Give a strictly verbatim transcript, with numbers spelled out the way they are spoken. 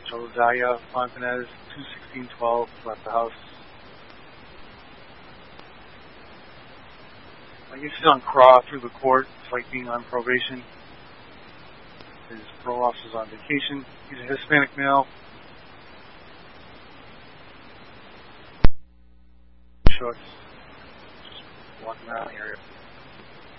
Josiah Fontanez, two sixteen twelve, left the house. I guess he's on craw through the court. It's like being on probation. His parole officer's on vacation. He's a Hispanic male. Shorts. Just walking around the area.